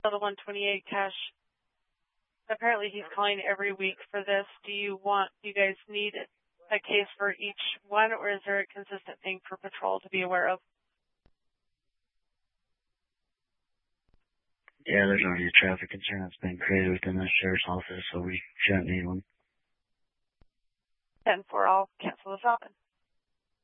The 128 cash. Apparently he's calling every week for this. Do you guys need a case for each one, or is there a consistent thing for patrol to be aware of? Yeah, there's already a traffic concern that's been created within the sheriff's office, so we shouldn't need one. 10-4, I'll cancel this off.